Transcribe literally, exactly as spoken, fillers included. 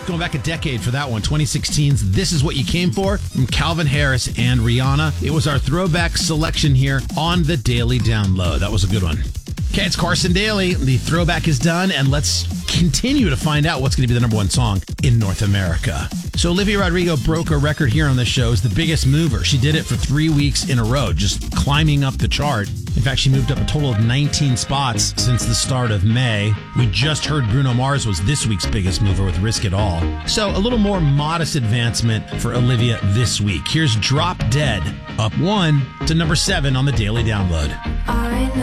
going back a decade for that one. twenty sixteen's This Is What You Came For from Calvin Harris and Rihanna. It was our throwback selection here on the Daily Download. That was a good one. Okay, it's Carson Daly. The throwback is done, and let's continue to find out what's going to be the number one song in North America. So Olivia Rodrigo broke a record here on the show as the biggest mover. She did it for three weeks in a row, just climbing up the chart. In fact, she moved up a total of nineteen spots since the start of May. We just heard Bruno Mars was this week's biggest mover with Risk It All. So a little more modest advancement for Olivia this week. Here's Drop Dead, up one to number seven on the Daily Download. I